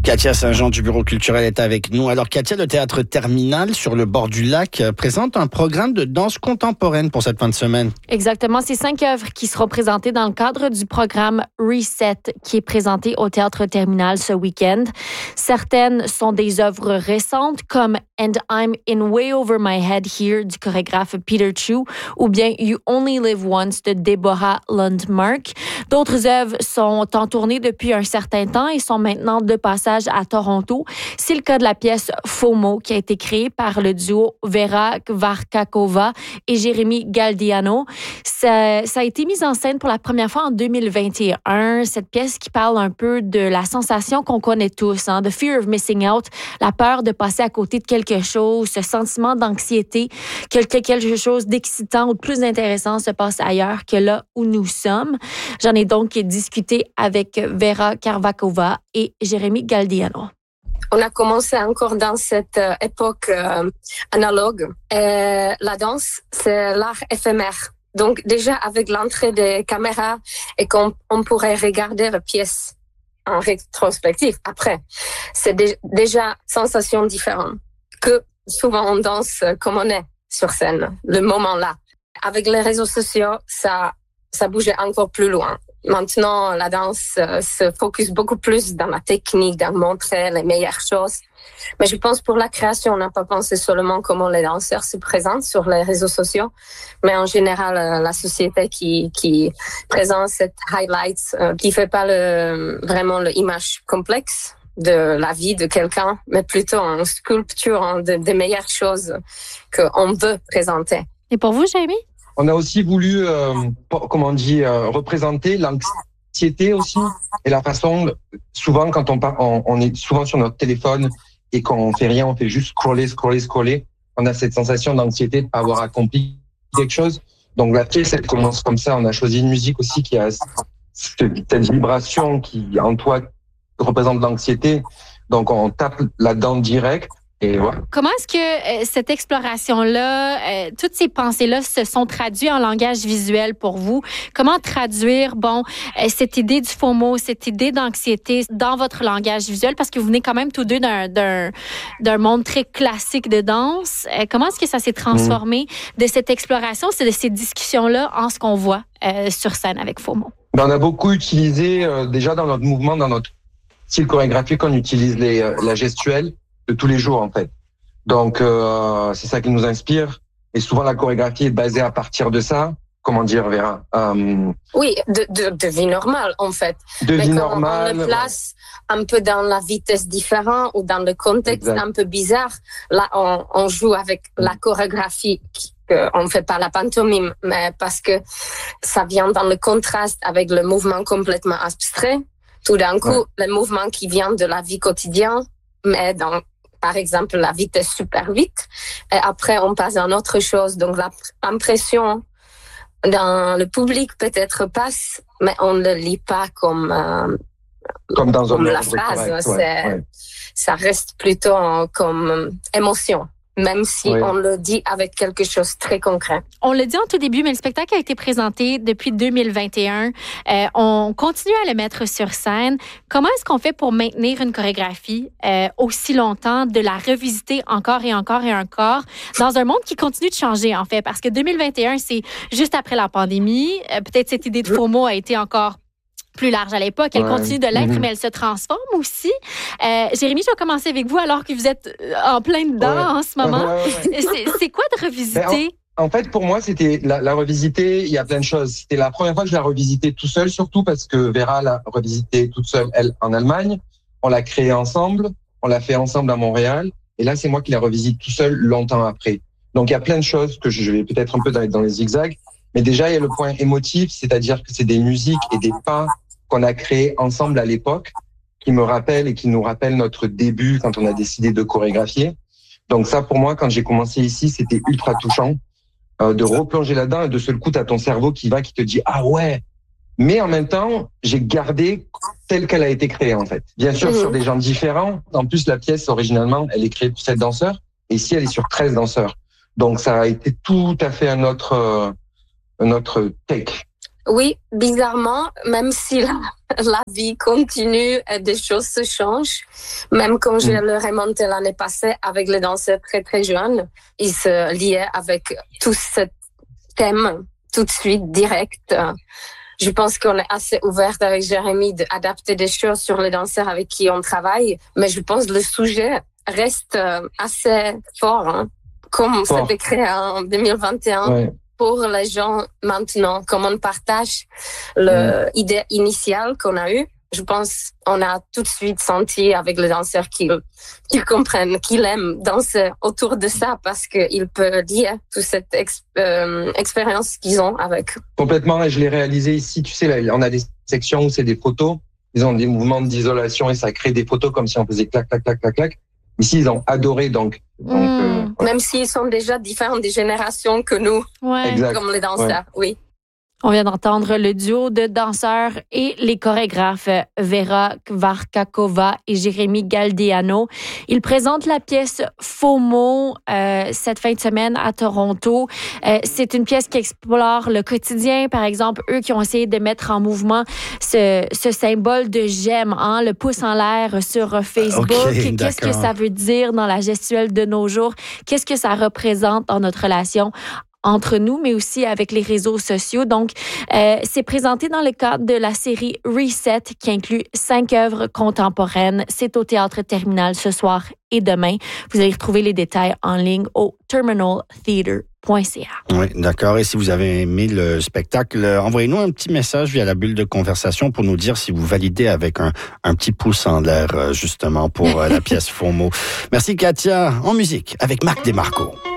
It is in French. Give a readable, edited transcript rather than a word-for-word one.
Katia Saint-Jean du Bureau culturel est avec nous. Alors Katia, le Théâtre Terminal sur le bord du lac présente un programme de danse contemporaine pour cette fin de semaine. Exactement, c'est 5 œuvres qui seront présentées dans le cadre du programme Reset qui est présenté au Théâtre Terminal ce week-end. Certaines sont des œuvres récentes comme And I'm in Way Over My Head Here du chorégraphe Peter Chu ou bien You Only Live Once de Deborah Lundmark. D'autres œuvres sont en tournée depuis un certain temps et sont maintenant de passage à Toronto. C'est le cas de la pièce FOMO qui a été créée par le duo Vera Kvarkakova et Jérémy Galdiano. Ça a été mis en scène pour la première fois en 2021. Cette pièce qui parle un peu de la sensation qu'on connaît tous, the fear of missing out, la peur de passer à côté de quelque chose, ce sentiment d'anxiété, que quelque chose d'excitant ou de plus intéressant se passe ailleurs que là où nous sommes. J'en ai donc discuté avec Vera Kvarkakova et Jérémy Galdiano. On a commencé encore dans cette époque analogue. La danse, c'est l'art éphémère. Donc déjà avec l'entrée des caméras et qu'on pourrait regarder la pièce en rétrospective après, c'est déjà sensation différente que souvent on danse comme on est sur scène, le moment là. Avec les réseaux sociaux, ça bougeait encore plus loin. Maintenant, la danse se focus beaucoup plus dans la technique, dans montrer les meilleures choses. Mais je pense pour la création, on n'a pas pensé seulement comment les danseurs se présentent sur les réseaux sociaux, mais en général, la société qui présente cette highlights, qui fait pas vraiment l'image complexe de la vie de quelqu'un, mais plutôt en sculpture des meilleures choses qu'on veut présenter. Et pour vous, Jérémy? On a aussi voulu, représenter l'anxiété aussi et la façon, souvent quand on est souvent sur notre téléphone et qu'on fait rien, on fait juste scroller. On a cette sensation d'anxiété de pas avoir accompli quelque chose. Donc la pièce, elle commence comme ça. On a choisi une musique aussi qui a cette vibration qui en toi représente l'anxiété. Donc on tape là-dedans direct. Et voilà. Comment est-ce que cette exploration-là, toutes ces pensées-là se sont traduites en langage visuel pour vous? Comment traduire, cette idée du FOMO, cette idée d'anxiété dans votre langage visuel? Parce que vous venez quand même tous deux d'un monde très classique de danse. Comment est-ce que ça s'est transformé de cette exploration, de ces discussions-là en ce qu'on voit sur scène avec FOMO? On a beaucoup utilisé, déjà dans notre mouvement, dans notre style chorégraphique, on utilise la gestuelle de tous les jours en fait. Donc c'est ça qui nous inspire et souvent la chorégraphie est basée à partir de ça. Comment dire, Vera? Oui, de vie normale en fait. De vie normale. On le place un peu dans la vitesse différente ou dans le contexte un peu bizarre. Là, on joue avec la chorégraphie. On fait pas la pantomime, mais parce que ça vient dans le contraste avec le mouvement complètement abstrait. Tout d'un coup, le mouvement qui vient de la vie quotidienne, mais dans par exemple la vitesse super vite, et après on passe à autre chose. Donc l'impression dans le public peut-être passe, mais on ne le lit pas comme la phrase. Ça reste plutôt comme émotion, même si on le dit avec quelque chose de très concret. On le dit en tout début, mais le spectacle a été présenté depuis 2021. On continue à le mettre sur scène. Comment est-ce qu'on fait pour maintenir une chorégraphie aussi longtemps, de la revisiter encore et encore et encore, dans un monde qui continue de changer, en fait? Parce que 2021, c'est juste après la pandémie. Peut-être cette idée de FOMO a été encore plus large à l'époque. Elle continue de l'être, mais elle se transforme aussi. Jérémy, je vais commencer avec vous alors que vous êtes en plein dedans en ce moment. C'est quoi de revisiter? En fait, pour moi, c'était la revisiter. Il y a plein de choses. C'était la première fois que je la revisitais tout seul, surtout parce que Vera l'a revisité toute seule, elle, en Allemagne. On l'a créée ensemble. On l'a fait ensemble à Montréal. Et là, c'est moi qui la revisite tout seul longtemps après. Donc, il y a plein de choses que je vais peut-être un peu dans les zigzags. Mais déjà, il y a le point émotif, c'est-à-dire que c'est des musiques et des pas qu'on a créés ensemble à l'époque, qui me rappellent et qui nous rappellent notre début quand on a décidé de chorégraphier. Donc ça, pour moi, quand j'ai commencé ici, c'était ultra touchant de replonger là-dedans et de seul coup, t'as ton cerveau qui te dit « Ah ouais !» Mais en même temps, j'ai gardé telle qu'elle a été créée, en fait. Bien sûr, sur des gens différents. En plus, la pièce, originalement, elle est créée pour 7 danseurs. Et ici, elle est sur 13 danseurs. Donc, ça a été tout à fait un autre take. Oui, bizarrement, même si la vie continue et des choses se changent, même quand je le remontais l'année passée avec les danseurs très très jeunes, ils se liaient avec tout ce thème tout de suite, direct. Je pense qu'on est assez ouvert avec Jérémy d'adapter des choses sur les danseurs avec qui on travaille, mais je pense que le sujet reste assez fort, comme c'était créé en 2021. Ouais. Pour les gens maintenant, comme on partage l'idée initiale qu'on a eue, je pense qu'on a tout de suite senti avec les danseurs qu'ils comprennent, qu'ils aiment danser autour de ça parce qu'ils peuvent dire toute cette expérience qu'ils ont avec. Complètement, et je l'ai réalisé ici, tu sais, là, on a des sections où c'est des photos, ils ont des mouvements d'isolation et ça crée des photos comme si on faisait clac, clac, clac, clac, clac. Ici, ils ont adoré, donc même s'ils sont déjà différents des générations que nous, comme les danseurs, oui. On vient d'entendre le duo de danseurs et les chorégraphes Vera Kvarkakova et Jérémy Galdeano. Ils présentent la pièce FOMO cette fin de semaine à Toronto. C'est une pièce qui explore le quotidien. Par exemple, eux qui ont essayé de mettre en mouvement ce symbole de j'aime, le pouce en l'air sur Facebook. Okay, qu'est-ce que ça veut dire dans la gestuelle de nos jours? Qu'est-ce que ça représente dans notre relation entre nous, mais aussi avec les réseaux sociaux. Donc, c'est présenté dans le cadre de la série Reset, qui inclut 5 œuvres contemporaines. C'est au Théâtre Terminal ce soir et demain. Vous allez retrouver les détails en ligne au terminaltheatre.ca. Oui, d'accord. Et si vous avez aimé le spectacle, envoyez-nous un petit message via la bulle de conversation pour nous dire si vous validez avec un petit pouce en l'air, justement, pour la pièce FOMO. Merci, Katia. En musique, avec Marc Desmarco.